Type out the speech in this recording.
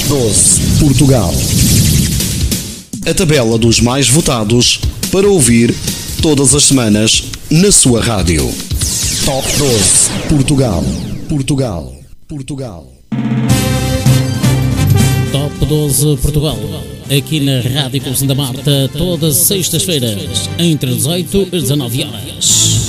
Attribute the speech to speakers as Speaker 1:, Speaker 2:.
Speaker 1: 12 Portugal. A tabela dos mais votados para ouvir todas as semanas na sua rádio. Top 12 Portugal. Portugal. Portugal.
Speaker 2: Top 12 Portugal. Aqui na Rádio Clube Santa Marta, todas as sextas-feiras, entre 18 e 19 horas.